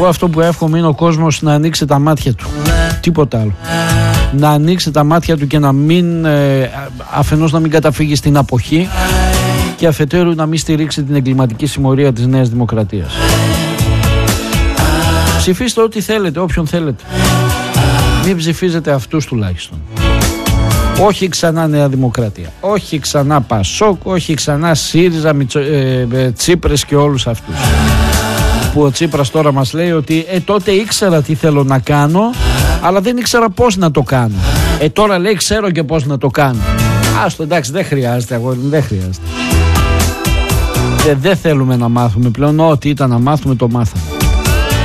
Εγώ αυτό που εύχομαι είναι ο κόσμος να ανοίξει τα μάτια του. Τίποτα άλλο. Να ανοίξει τα μάτια του και να μην αφενός να μην καταφύγει στην αποχή και αφετέρου να μην στηρίξει την εγκληματική συμμορία της Νέας Δημοκρατίας. Ψηφίστε ό,τι θέλετε, όποιον θέλετε. Μην ψηφίζετε αυτούς τουλάχιστον. Όχι ξανά Νέα Δημοκρατία, όχι ξανά Πασόκ, όχι ξανά ΣΥΡΙΖΑ, Τσίπρες και όλους αυτούς. Που ο Τσίπρας τώρα μας λέει ότι τότε ήξερα τι θέλω να κάνω, αλλά δεν ήξερα πώς να το κάνω. Τώρα λέει ξέρω και πώς να το κάνω. Άστο, εντάξει, δεν χρειάζεται αγόρι, δεν χρειάζεται. Δεν θέλουμε να μάθουμε πλέον, ό,τι ήταν να μάθουμε το μάθαμε.